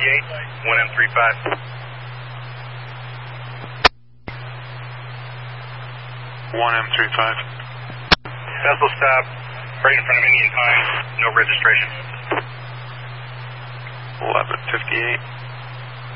1M35. 1M35. Vessel stop right in front of Indian Pines, no registration. 1158.